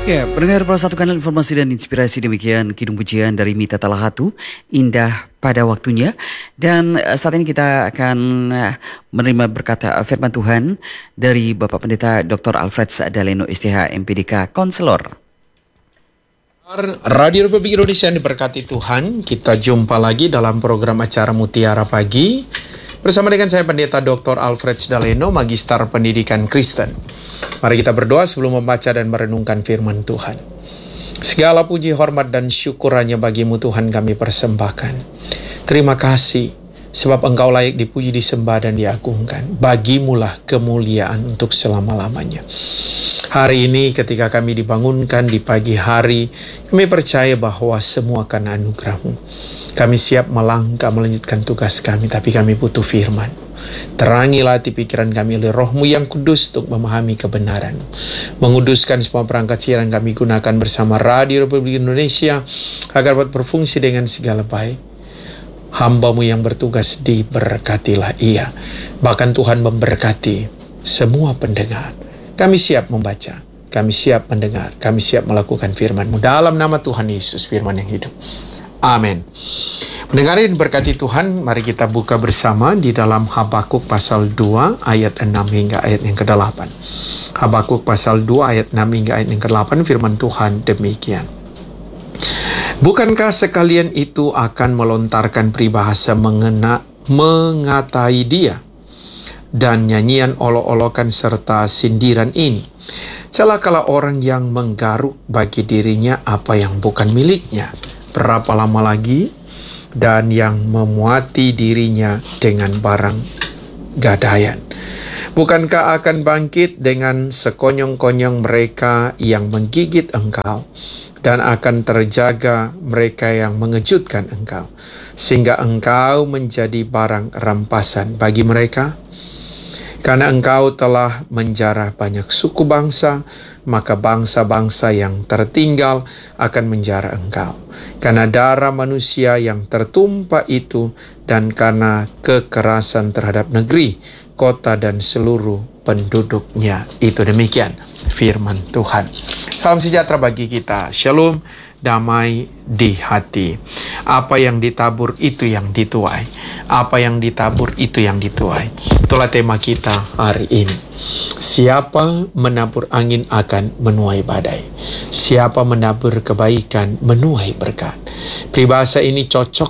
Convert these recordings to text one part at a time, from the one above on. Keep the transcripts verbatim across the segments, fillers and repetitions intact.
Ya, pendengar Pro satu Kanal Informasi dan Inspirasi, demikian Kidung Pujian dari Mita Talahatu, Indah pada Waktunya. Dan uh, saat ini kita akan uh, menerima berkata uh, firman Tuhan dari Bapak Pendeta doktor Alfred Daleno S T H M P D K Konselor. Radio Republik Indonesia yang diberkati Tuhan, kita jumpa lagi dalam program acara Mutiara Pagi bersama dengan saya Pendeta doktor Alfred Daleno, Magister Pendidikan Kristen. Mari kita berdoa sebelum membaca dan merenungkan firman Tuhan. Segala puji, hormat, dan syukur hanya bagimu Tuhan kami persembahkan. Terima kasih, sebab Engkau layak dipuji, disembah, dan diagungkan. Bagimulah kemuliaan untuk selama-lamanya. Hari ini ketika kami dibangunkan di pagi hari, kami percaya bahwa semua karena anugerah-Mu. Kami siap melangkah melanjutkan tugas kami, tapi kami butuh firman. Terangilah hati pikiran kami oleh Roh-Mu yang kudus untuk memahami kebenaran. Menguduskan semua perangkat siaran kami gunakan bersama Radio Republik Indonesia agar dapat berfungsi dengan segala baik. Hamba-Mu yang bertugas diberkatilah ia. Bahkan Tuhan memberkati semua pendengar. Kami siap membaca, kami siap mendengar, kami siap melakukan firman-Mu. Dalam nama Tuhan Yesus, firman yang hidup. Amin. Pendengar yang diberkati Tuhan, mari kita buka bersama di dalam Habakuk pasal dua ayat enam hingga ayat yang kedelapan. Habakuk pasal dua ayat enam hingga ayat yang kedelapan, firman Tuhan demikian. Bukankah sekalian itu akan melontarkan peribahasa mengena, mengatai dia, dan nyanyian olok-olokan serta sindiran ini? Celakalah orang yang menggaruk bagi dirinya apa yang bukan miliknya. Berapa lama lagi? Dan yang memuati dirinya dengan barang gadaian. Bukankah akan bangkit dengan sekonyong-konyong mereka yang menggigit engkau, dan akan terjaga mereka yang mengejutkan engkau, sehingga engkau menjadi barang rampasan bagi mereka? Karena engkau telah menjarah banyak suku bangsa, maka bangsa-bangsa yang tertinggal akan menjarah engkau. Karena darah manusia yang tertumpah itu, dan karena kekerasan terhadap negeri, kota, dan seluruh penduduknya. Itu demikian firman Tuhan. Salam sejahtera bagi kita. Shalom, damai di hati. Apa yang ditabur itu yang dituai. Apa yang ditabur itu yang dituai. Itulah tema kita hari ini. Siapa menabur angin akan menuai badai. Siapa menabur kebaikan menuai berkat. Peribahasa ini cocok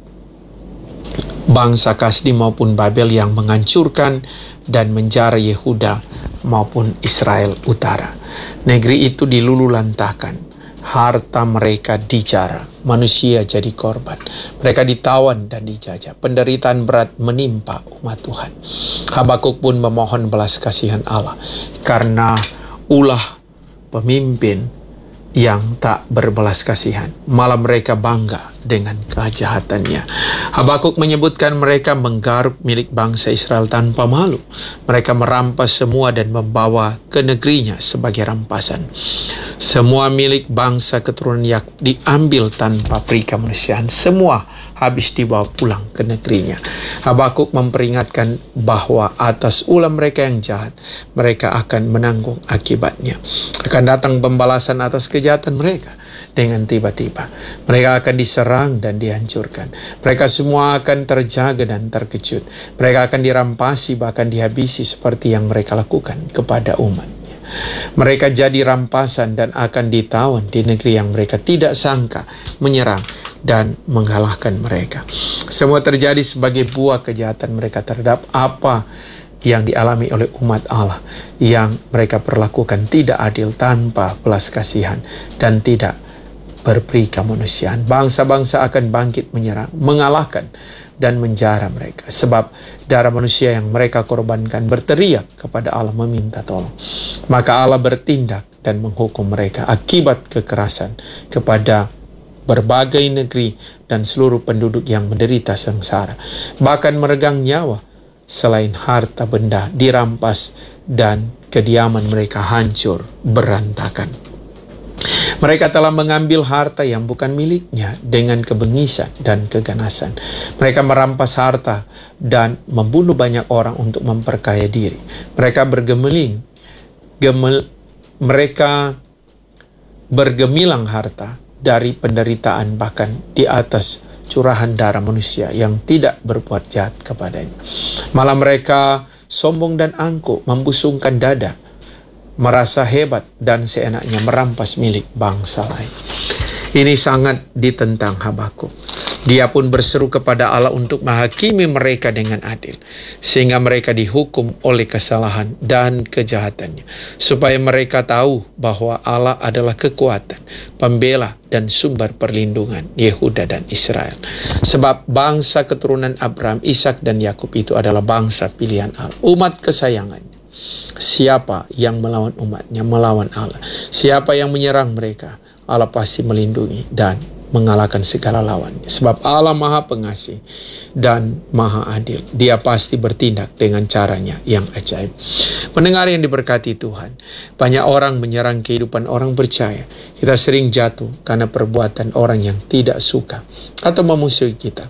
bangsa Kasdi maupun Babel yang menghancurkan dan menjara Yehuda maupun Israel Utara. Negeri itu dilululantakkan. Harta mereka dijara, manusia jadi korban. Mereka ditawan dan dijajah. Penderitaan berat menimpa umat Tuhan. Habakuk pun memohon belas kasihan Allah, karena ulah pemimpin yang tak berbelas kasihan, malah mereka bangga dengan kejahatannya. Habakuk menyebutkan mereka menggaruk milik bangsa Israel tanpa malu. Mereka merampas semua dan membawa ke negerinya sebagai rampasan. Semua milik bangsa keturunan Yakub diambil tanpa peri kemanusiaan. Semua habis dibawa pulang ke negerinya. Habakuk memperingatkan bahwa atas ulah mereka yang jahat, mereka akan menanggung akibatnya. Akan datang pembalasan atas kejahatan mereka dengan tiba-tiba. Mereka akan diserang dan dihancurkan. Mereka semua akan terjaga dan terkejut. Mereka akan dirampasi, bahkan dihabisi seperti yang mereka lakukan kepada umat. Mereka jadi rampasan dan akan ditawan di negeri yang mereka tidak sangka menyerang dan mengalahkan mereka. Semua terjadi sebagai buah kejahatan mereka terhadap apa yang dialami oleh umat Allah, yang mereka perlakukan tidak adil, tanpa belas kasihan, dan tidak berperi kemanusiaan. Bangsa-bangsa akan bangkit menyerang, mengalahkan, dan menjara mereka. Sebab darah manusia yang mereka korbankan berteriak kepada Allah meminta tolong. Maka Allah bertindak dan menghukum mereka akibat kekerasan kepada berbagai negeri dan seluruh penduduk yang menderita sengsara. Bahkan meregang nyawa, selain harta benda dirampas dan kediaman mereka hancur berantakan. Mereka telah mengambil harta yang bukan miliknya dengan kebengisan dan keganasan. Mereka merampas harta dan membunuh banyak orang untuk memperkaya diri. Mereka bergemeling, gemel, mereka bergemilang harta dari penderitaan, bahkan di atas curahan darah manusia yang tidak berbuat jahat kepadanya. Malah mereka sombong dan angkuh, membusungkan dada, merasa hebat dan seenaknya merampas milik bangsa lain. Ini sangat ditentang Habakuk. Dia pun berseru kepada Allah untuk menghakimi mereka dengan adil, sehingga mereka dihukum oleh kesalahan dan kejahatannya, supaya mereka tahu bahwa Allah adalah kekuatan, pembela dan sumber perlindungan Yehuda dan Israel. Sebab bangsa keturunan Abraham, Ishak dan Yakub itu adalah bangsa pilihan Allah, umat kesayangannya. Siapa yang melawan umatnya, melawan Allah. Siapa yang menyerang mereka, Allah pasti melindungi dan mengalahkan segala lawannya. Sebab Allah Maha Pengasih dan Maha Adil. Dia pasti bertindak dengan caranya yang ajaib. Pendengar yang diberkati Tuhan, banyak orang menyerang kehidupan orang percaya. Kita sering jatuh karena perbuatan orang yang tidak suka atau memusuhi kita.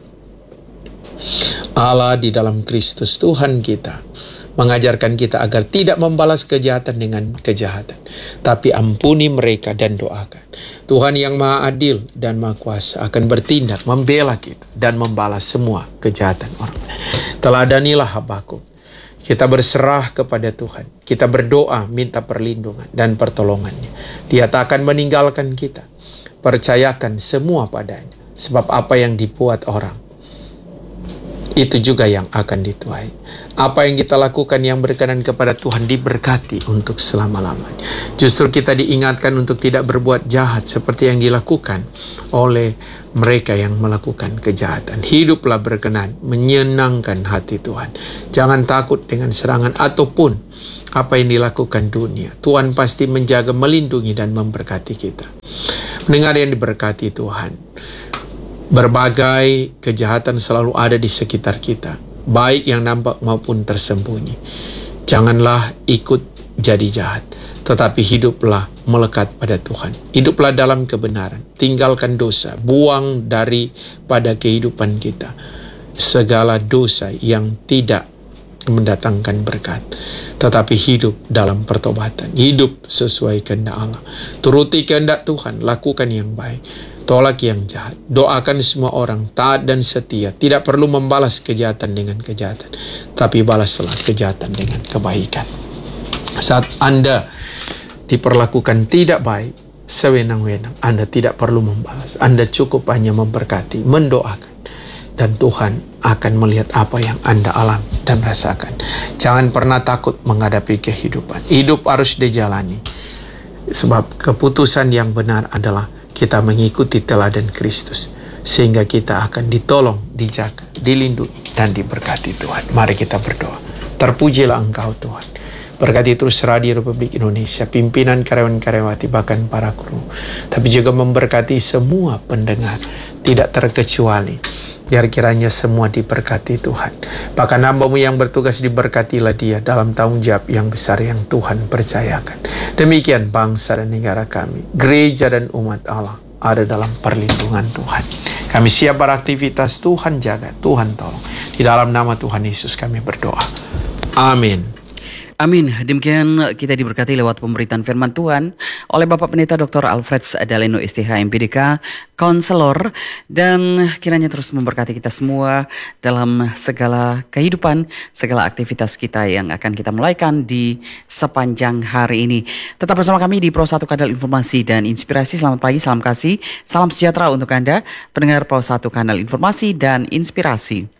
Allah di dalam Kristus Tuhan kita mengajarkan kita agar tidak membalas kejahatan dengan kejahatan, tapi ampuni mereka dan doakan. Tuhan yang Maha Adil dan Maha Kuasa akan bertindak membela kita dan membalas semua kejahatan orang. Teladanilah Habakuk. Kita berserah kepada Tuhan. Kita berdoa minta perlindungan dan pertolongannya. Dia tak akan meninggalkan kita. Percayakan semua padanya. Sebab apa yang dibuat orang, itu juga yang akan dituai. Apa yang kita lakukan yang berkenan kepada Tuhan diberkati untuk selama-lamanya. Justru kita diingatkan untuk tidak berbuat jahat seperti yang dilakukan oleh mereka yang melakukan kejahatan. Hiduplah berkenan, menyenangkan hati Tuhan. Jangan takut dengan serangan ataupun apa yang dilakukan dunia. Tuhan pasti menjaga, melindungi dan memberkati kita. Mendengar yang diberkati Tuhan, berbagai kejahatan selalu ada di sekitar kita, baik yang nampak maupun tersembunyi. Janganlah ikut jadi jahat, tetapi hiduplah melekat pada Tuhan. Hiduplah dalam kebenaran, tinggalkan dosa, buang daripada kehidupan kita segala dosa yang tidak mendatangkan berkat, tetapi hidup dalam pertobatan, hidup sesuai kehendak Allah. Turuti kehendak Tuhan, lakukan yang baik, tolak yang jahat, doakan semua orang taat dan setia. Tidak perlu membalas kejahatan dengan kejahatan, tapi balaslah kejahatan dengan kebaikan. Saat Anda diperlakukan tidak baik, sewenang-wenang, Anda tidak perlu membalas. Anda cukup hanya memberkati, mendoakan, dan Tuhan akan melihat apa yang Anda alami dan rasakan. Jangan pernah takut menghadapi kehidupan. Hidup harus dijalani, sebab keputusan yang benar adalah kita mengikuti teladan Kristus, sehingga kita akan ditolong, dijaga, dilindungi, dan diberkati Tuhan. Mari kita berdoa. Terpujilah Engkau Tuhan. Berkati terus Radio Republik Indonesia, pimpinan karyawan-karyawati, bahkan para guru. Tapi juga memberkati semua pendengar, tidak terkecuali. Biar kiranya semua diberkati Tuhan. Bahkan hamba-Mu yang bertugas diberkatilah dia dalam tanggung jawab yang besar yang Tuhan percayakan. Demikian bangsa dan negara kami, gereja dan umat Allah ada dalam perlindungan Tuhan. Kami siap beraktivitas, Tuhan jaga, Tuhan tolong. Di dalam nama Tuhan Yesus kami berdoa. Amin. Amin. Demikian kita diberkati lewat pemberitaan firman Tuhan oleh Bapak Pendeta Doktor Alfred Daleno S T H M P D K, konselor, dan kiranya terus memberkati kita semua dalam segala kehidupan, segala aktivitas kita yang akan kita mulaikan di sepanjang hari ini. Tetap bersama kami di Pro satu Kanal Informasi dan Inspirasi. Selamat pagi, salam kasih, salam sejahtera untuk Anda, pendengar Pro satu Kanal Informasi dan Inspirasi.